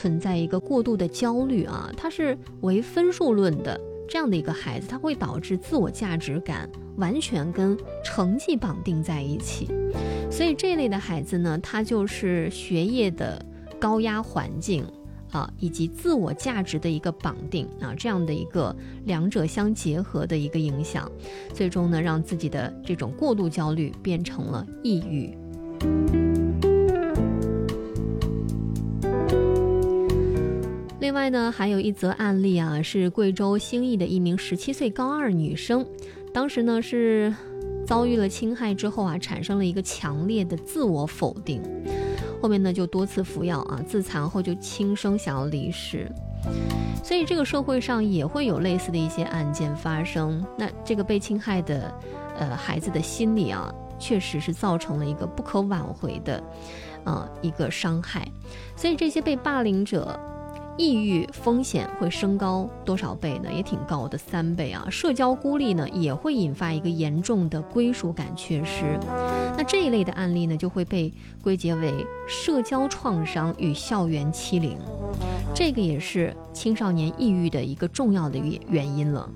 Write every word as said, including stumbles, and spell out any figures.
存在一个过度的焦虑啊，他是唯分数论的这样的一个孩子，他会导致自我价值感完全跟成绩绑定在一起。所以这类的孩子呢，他就是学业的高压环境啊，以及自我价值的一个绑定啊，这样的一个两者相结合的一个影响，最终呢，让自己的这种过度焦虑变成了抑郁。另外呢，还有一则案例啊，是贵州兴义的一名十七岁高二女生，当时呢是遭遇了侵害之后啊，产生了一个强烈的自我否定，后面呢就多次服药啊，自残后就轻生想要离世。所以这个社会上也会有类似的一些案件发生，那这个被侵害的呃孩子的心理啊，确实是造成了一个不可挽回的呃一个伤害。所以这些被霸凌者抑郁风险会升高多少倍呢？也挺高的，三倍啊！社交孤立呢，也会引发一个严重的归属感缺失。那这一类的案例呢，就会被归结为社交创伤与校园欺凌，这个也是青少年抑郁的一个重要的原因了。